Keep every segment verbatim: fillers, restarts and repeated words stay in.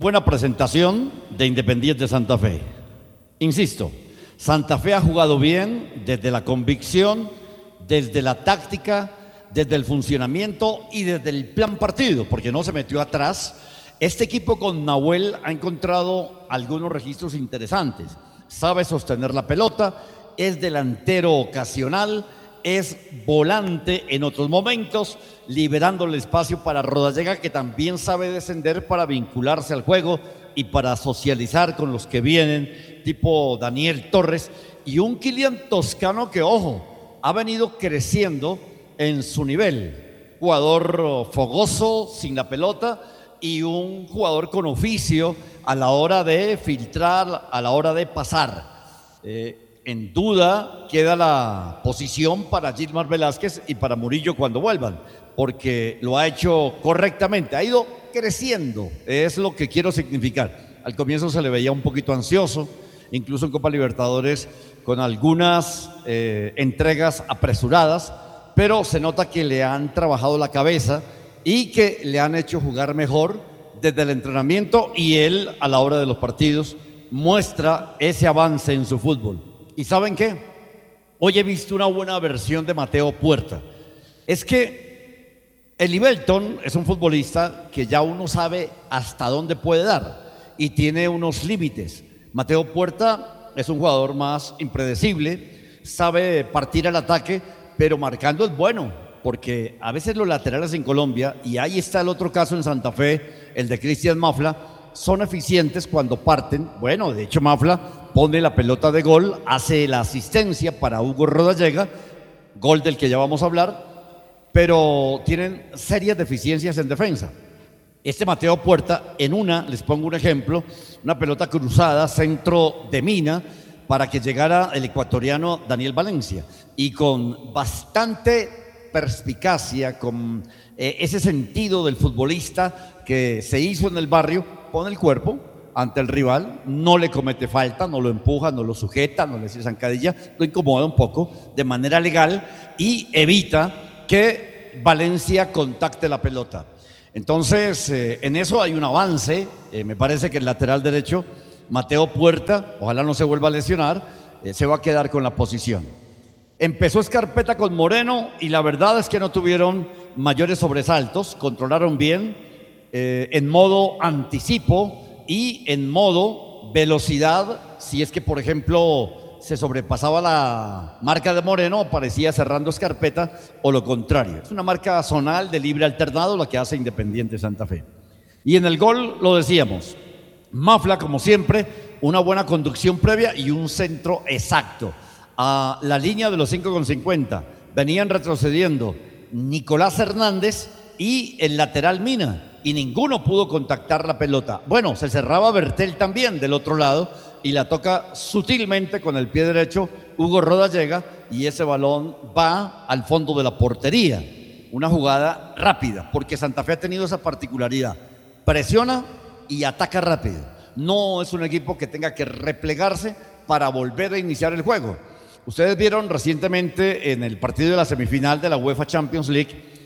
buena presentación de Independiente Santa Fe. Insisto, Santa Fe ha jugado bien desde la convicción, desde la táctica, desde el funcionamiento y desde el plan partido, porque no se metió atrás. Este equipo con Nahuel ha encontrado algunos registros interesantes. Sabe sostener la pelota, es delantero ocasional, es volante en otros momentos, liberando el espacio para Rodallega, que también sabe descender para vincularse al juego y para socializar con los que vienen, tipo Daniel Torres, y un Kylian Toscano que, ojo, ha venido creciendo en su nivel. Jugador fogoso, sin la pelota, y un jugador con oficio a la hora de filtrar, a la hora de pasar. Eh, en duda queda la posición para Gilmar Velázquez y para Murillo cuando vuelvan, porque lo ha hecho correctamente, ha ido creciendo, es lo que quiero significar. Al comienzo se le veía un poquito ansioso, incluso en Copa Libertadores, con algunas eh, entregas apresuradas, pero se nota que le han trabajado la cabeza y que le han hecho jugar mejor desde el entrenamiento, y él a la hora de los partidos muestra ese avance en su fútbol. ¿Y saben qué? Hoy he visto una buena versión de Mateo Puerta. Es que Eli Belton es un futbolista que ya uno sabe hasta dónde puede dar y tiene unos límites. Mateo Puerta es un jugador más impredecible, sabe partir al ataque, pero marcando es bueno, porque a veces los laterales en Colombia, y ahí está el otro caso en Santa Fe, el de Cristian Mafla, son eficientes cuando parten. Bueno, de hecho Mafla pone la pelota de gol, hace la asistencia para Hugo Rodallega, gol del que ya vamos a hablar, pero tienen serias deficiencias en defensa. Este Mateo Puerta, en una, les pongo un ejemplo, una pelota cruzada, centro de Mina, para que llegara el ecuatoriano Daniel Valencia, y con bastante perspicacia, con eh, ese sentido del futbolista que se hizo en el barrio, pone el cuerpo ante el rival, no le comete falta, no lo empuja, no lo sujeta, no le hace zancadilla, lo incomoda un poco de manera legal y evita que Valencia contacte la pelota. Entonces, eh, en eso hay un avance. Eh, me parece que el lateral derecho, Mateo Puerta, ojalá no se vuelva a lesionar, eh, se va a quedar con la posición. Empezó Scarpetta con Moreno y la verdad es que no tuvieron mayores sobresaltos, controlaron bien eh, en modo anticipo y en modo velocidad. Si es que, por ejemplo, se sobrepasaba la marca de Moreno, aparecía cerrando Scarpetta, o lo contrario. Es una marca zonal de libre alternado la que hace Independiente Santa Fe. Y en el gol lo decíamos, Mafla, como siempre, una buena conducción previa y un centro exacto a la línea de los cinco con cincuenta. Venían retrocediendo Nicolás Hernández y el lateral Mina, y ninguno pudo contactar la pelota. Bueno, se cerraba Bertel también del otro lado y la toca sutilmente con el pie derecho Hugo Rodallega, y ese balón va al fondo de la portería. Una jugada rápida, porque Santa Fe ha tenido esa particularidad: presiona y ataca rápido. No es un equipo que tenga que replegarse para volver a iniciar el juego. Ustedes vieron recientemente en el partido de la semifinal de la UEFA Champions League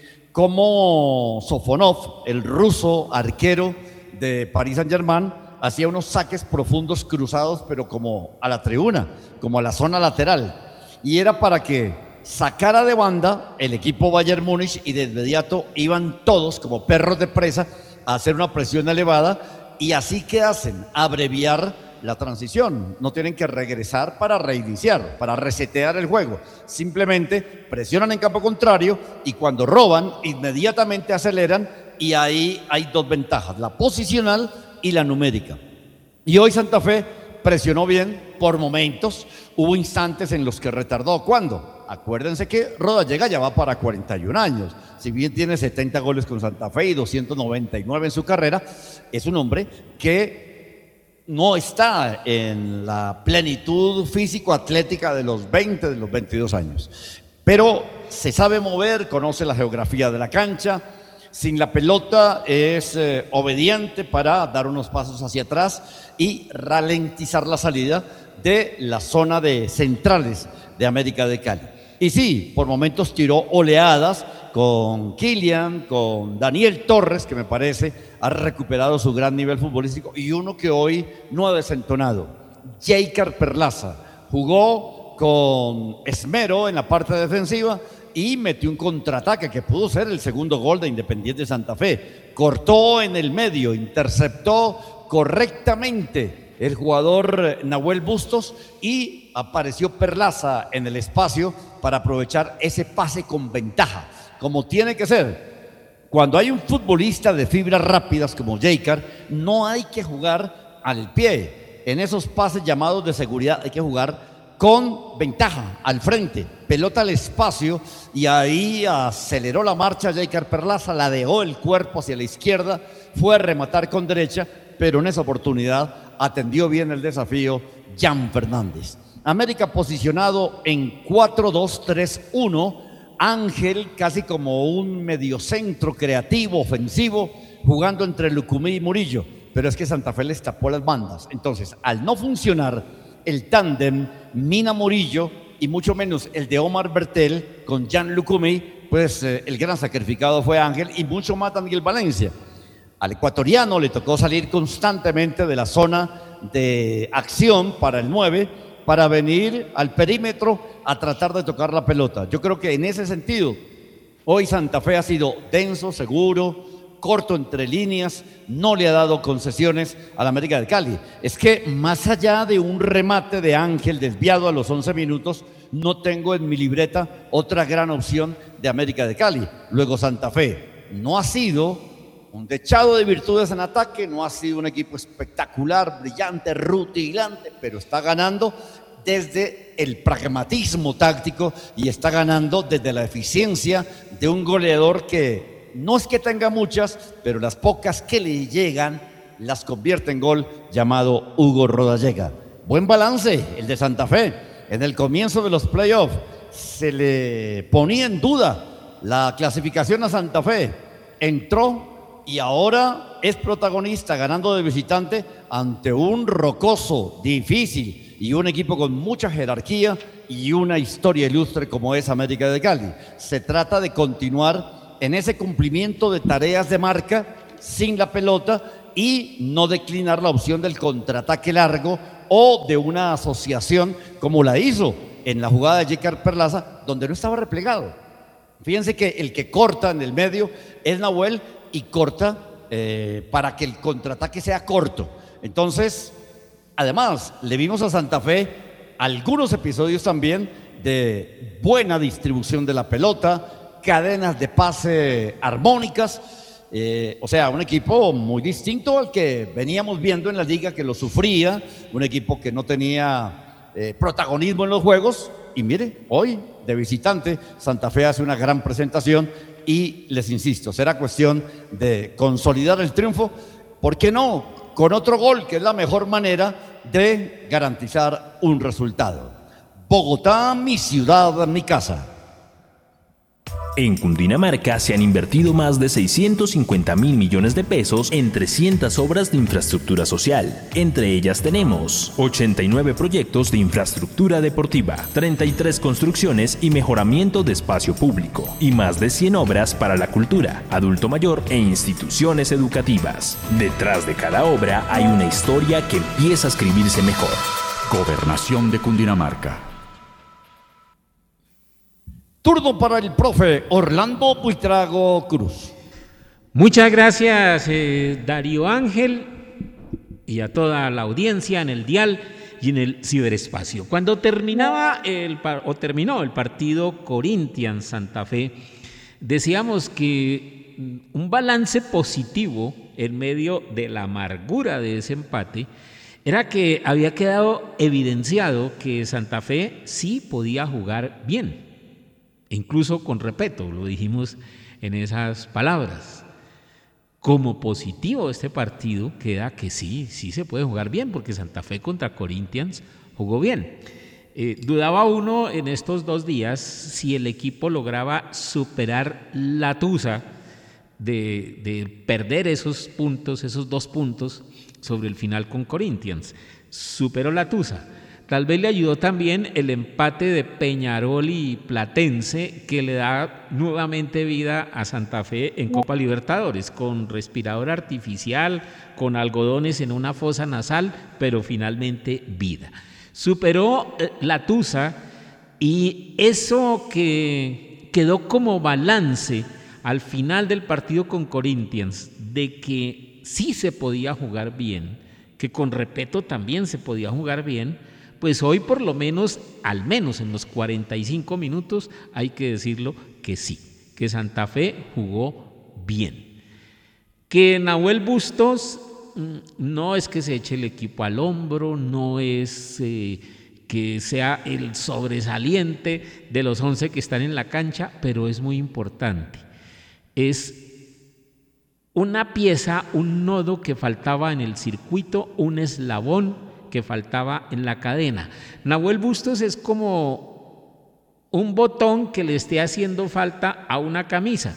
cómo Sofonov, el ruso arquero de Paris Saint-Germain, hacía unos saques profundos cruzados, pero como a la tribuna, como a la zona lateral. Y era para que sacara de banda el equipo Bayern Múnich, y de inmediato iban todos como perros de presa a hacer una presión elevada, y así que hacen, abreviar la transición. No tienen que regresar para reiniciar, para resetear el juego. Simplemente presionan en campo contrario y cuando roban, inmediatamente aceleran, y ahí hay dos ventajas: la posicional y la numérica. Y hoy Santa Fe presionó bien por momentos. Hubo instantes en los que retardó. ¿Cuándo? Acuérdense que Rodallega ya va para cuarenta y un años. Si bien tiene setenta goles con Santa Fe y doscientos noventa y nueve en su carrera, es un hombre que no está en la plenitud físico-atlética de los veinte, de los veintidós años. Pero se sabe mover, conoce la geografía de la cancha. Sin la pelota es eh, obediente para dar unos pasos hacia atrás y ralentizar la salida de la zona de centrales de América de Cali. Y sí, por momentos tiró oleadas con Kylian, con Daniel Torres, que me parece ha recuperado su gran nivel futbolístico, y uno que hoy no ha desentonado, Jeikar Perlaza. Jugó con esmero en la parte defensiva y metió un contraataque que pudo ser el segundo gol de Independiente Santa Fe. Cortó en el medio, interceptó correctamente el jugador Nahuel Bustos y apareció Perlaza en el espacio para aprovechar ese pase con ventaja, como tiene que ser. Cuando hay un futbolista de fibras rápidas como Jeikar, no hay que jugar al pie. En esos pases llamados de seguridad hay que jugar con ventaja, al frente, pelota al espacio, y ahí aceleró la marcha Jeikar Perlaza, la dejó el cuerpo hacia la izquierda, fue a rematar con derecha, pero en esa oportunidad atendió bien el desafío Jan Fernández. América posicionado en cuatro dos tres uno, Ángel casi como un mediocentro creativo, ofensivo, jugando entre Lucumí y Murillo, pero es que Santa Fe les tapó las bandas. Entonces, al no funcionar el tándem Mina Murillo y mucho menos el de Omar Bertel con Jan Lucumí, pues eh, el gran sacrificado fue Ángel y mucho más Daniel Valencia. Al ecuatoriano le tocó salir constantemente de la zona de acción para el nueve, para venir al perímetro a tratar de tocar la pelota. Yo creo que en ese sentido, hoy Santa Fe ha sido denso, seguro, corto entre líneas, no le ha dado concesiones al América de Cali. Es que más allá de un remate de Ángel desviado a los once minutos, no tengo en mi libreta otra gran opción de América de Cali. Luego Santa Fe no ha sido un dechado de virtudes en ataque, no ha sido un equipo espectacular, brillante, rutilante, pero está ganando desde el pragmatismo táctico y está ganando desde la eficiencia de un goleador que no es que tenga muchas, pero las pocas que le llegan las convierte en gol, llamado Hugo Rodallega. Buen balance el de Santa Fe. En el comienzo de los playoffs se le ponía en duda la clasificación a Santa Fe. Entró y ahora es protagonista ganando de visitante ante un rocoso, difícil y un equipo con mucha jerarquía y una historia ilustre como es América de Cali. Se trata de continuar en ese cumplimiento de tareas de marca sin la pelota y no declinar la opción del contraataque largo o de una asociación como la hizo en la jugada de Jeikar Perlaza, donde no estaba replegado. Fíjense que el que corta en el medio es Nahuel y corta eh, para que el contraataque sea corto. Entonces, además, le vimos a Santa Fe algunos episodios también de buena distribución de la pelota, cadenas de pase armónicas, eh, o sea, un equipo muy distinto al que veníamos viendo en la liga, que lo sufría, un equipo que no tenía eh, protagonismo en los juegos. Y mire, hoy de visitante Santa Fe hace una gran presentación y les insisto, será cuestión de consolidar el triunfo, ¿por qué no? Con otro gol, que es la mejor manera de garantizar un resultado. Bogotá, mi ciudad, mi casa. En Cundinamarca se han invertido más de seiscientos cincuenta mil millones de pesos en trescientas obras de infraestructura social. Entre ellas tenemos ochenta y nueve proyectos de infraestructura deportiva, treinta y tres construcciones y mejoramiento de espacio público, y más de cien obras para la cultura, adulto mayor e instituciones educativas. Detrás de cada obra hay una historia que empieza a escribirse mejor. Gobernación de Cundinamarca. Turno para el profe Orlando Buitrago Cruz. Muchas gracias, eh, Darío Ángel, y a toda la audiencia en el dial y en el ciberespacio. Cuando terminaba el, o terminó el partido Corinthians Santa Fe, decíamos que un balance positivo en medio de la amargura de ese empate era que había quedado evidenciado que Santa Fe sí podía jugar bien. Incluso con respeto, lo dijimos en esas palabras. Como positivo este partido queda que sí, sí se puede jugar bien, porque Santa Fe contra Corinthians jugó bien. Eh, dudaba uno en estos dos días si el equipo lograba superar la tusa de, de perder esos puntos, esos dos puntos sobre el final con Corinthians. Superó la tusa. Tal vez le ayudó también el empate de Peñarol y Platense, que le da nuevamente vida a Santa Fe en Copa Libertadores, con respirador artificial, con algodones en una fosa nasal, pero finalmente vida. Superó eh, la Tusa, y eso que quedó como balance al final del partido con Corinthians, de que sí se podía jugar bien, que con Repetto también se podía jugar bien, pues hoy por lo menos, al menos en los cuarenta y cinco minutos, hay que decirlo que sí, que Santa Fe jugó bien. Que Nahuel Bustos no es que se eche el equipo al hombro, no es eh, que sea el sobresaliente de los once que están en la cancha, pero es muy importante. Es una pieza, un nodo que faltaba en el circuito, un eslabón que faltaba en la cadena. Nahuel Bustos es como un botón que le esté haciendo falta a una camisa.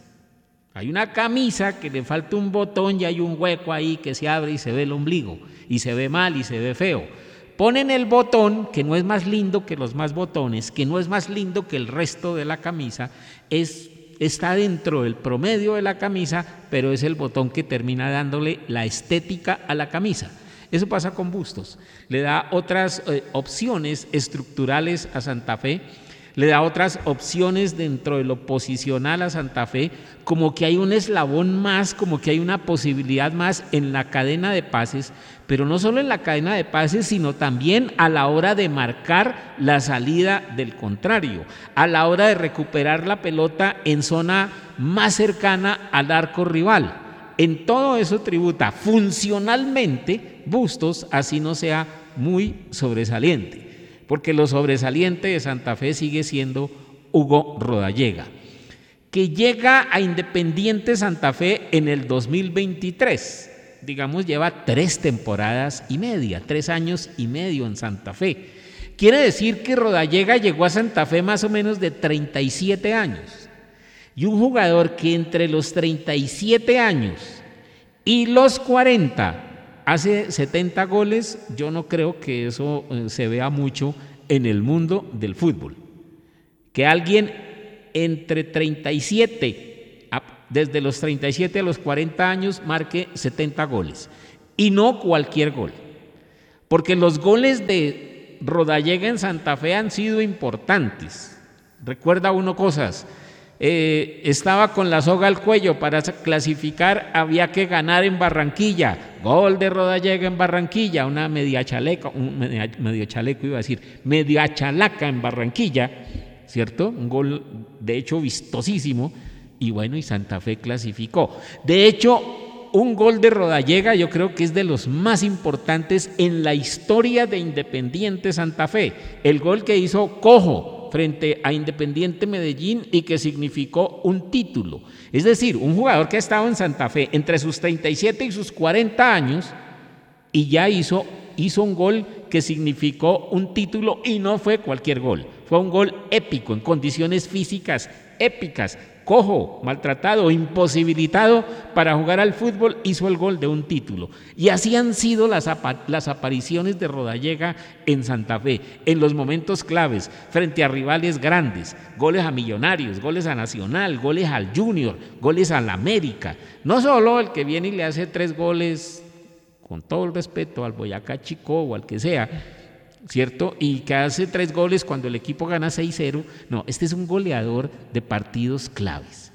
Hay una camisa que le falta un botón y hay un hueco ahí que se abre y se ve el ombligo, y se ve mal y se ve feo. Ponen el botón, que no es más lindo que los más botones, que no es más lindo que el resto de la camisa, es, está dentro del promedio de la camisa, pero es el botón que termina dándole la estética a la camisa. Eso pasa con Bustos, le da otras eh, opciones estructurales a Santa Fe, le da otras opciones dentro de lo posicional a Santa Fe, como que hay un eslabón más, como que hay una posibilidad más en la cadena de pases, pero no solo en la cadena de pases, sino también a la hora de marcar la salida del contrario, a la hora de recuperar la pelota en zona más cercana al arco rival. En todo eso tributa funcionalmente Bustos, así no sea muy sobresaliente, porque lo sobresaliente de Santa Fe sigue siendo Hugo Rodallega, que llega a Independiente Santa Fe en el dos mil veintitrés, digamos lleva tres temporadas y media, tres años y medio en Santa Fe. Quiere decir que Rodallega llegó a Santa Fe más o menos de treinta y siete años. Y un jugador que entre los treinta y siete años y los cuarenta hace setenta goles, yo no creo que eso eh, se vea mucho en el mundo del fútbol. Que alguien entre treinta y siete, desde los treinta y siete a los cuarenta años, marque setenta goles. Y no cualquier gol. Porque los goles de Rodallega en Santa Fe han sido importantes. Recuerda uno cosas. Eh, estaba con la soga al cuello, para clasificar había que ganar en Barranquilla, gol de Rodallega en Barranquilla, una media chaleca, un media, medio chaleco iba a decir, media chalaca en Barranquilla, ¿cierto? Un gol de hecho vistosísimo, y bueno, y Santa Fe clasificó. De hecho, un gol de Rodallega yo creo que es de los más importantes en la historia de Independiente Santa Fe, el gol que hizo Cojo frente a Independiente Medellín y que significó un título. Es decir, un jugador que ha estado en Santa Fe entre sus treinta y siete y sus cuarenta años y ya hizo, hizo un gol que significó un título, y no fue cualquier gol, fue un gol épico, en condiciones físicas épicas. Cojo, maltratado, imposibilitado para jugar al fútbol, hizo el gol de un título. Y así han sido las, las apariciones de Rodallega en Santa Fe, en los momentos claves, frente a rivales grandes, goles a Millonarios, goles a Nacional, goles al Junior, goles al América. No solo el que viene y le hace tres goles, con todo el respeto, al Boyacá Chicó o al que sea, ¿cierto? Y que hace tres goles cuando el equipo gana seis cero. No, este es un goleador de partidos claves.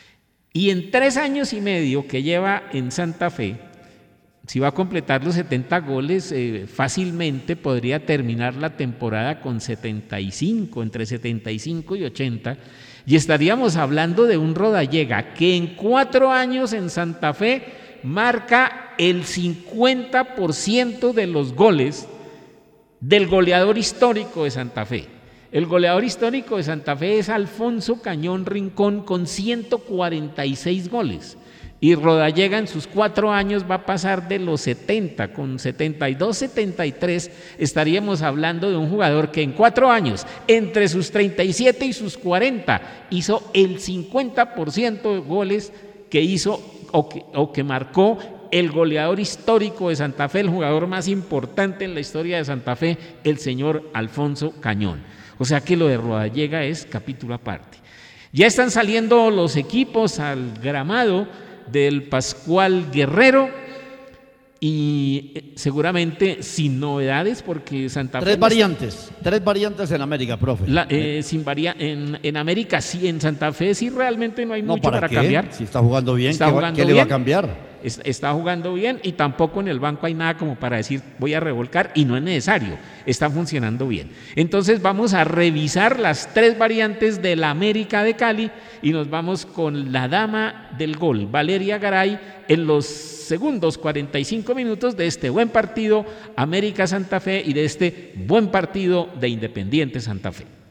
Y en tres años y medio que lleva en Santa Fe, si va a completar los setenta goles, eh, fácilmente podría terminar la temporada con setenta y cinco, entre setenta y cinco y ochenta, y estaríamos hablando de un Rodallega que en cuatro años en Santa Fe marca el cincuenta por ciento de los goles del goleador histórico de Santa Fe. El goleador histórico de Santa Fe es Alfonso Cañón Rincón con ciento cuarenta y seis goles, y Rodallega en sus cuatro años va a pasar de los setenta, con setenta y dos, setenta y tres. Estaríamos hablando de un jugador que en cuatro años, entre sus treinta y siete y sus cuarenta, hizo el cincuenta por ciento de goles que hizo o que, o que marcó el goleador histórico de Santa Fe, el jugador más importante en la historia de Santa Fe, el señor Alfonso Cañón. O sea que lo de Rodallega es capítulo aparte. Ya están saliendo los equipos al gramado del Pascual Guerrero y seguramente sin novedades porque Santa Fe... Tres variantes, tres variantes en América, profe. La, eh, sin varia, en, en América sí, en Santa Fe sí realmente no hay no, mucho ¿para, para qué? cambiar. Si está jugando bien, Está ¿qué, jugando ¿qué bien. le va a cambiar? Está jugando bien y tampoco en el banco hay nada como para decir voy a revolcar y no es necesario, está funcionando bien. Entonces vamos a revisar las tres variantes de la América de Cali y nos vamos con la dama del gol, Valeria Garay, en los segundos cuarenta y cinco minutos de este buen partido América Santa Fe y de este buen partido de Independiente Santa Fe.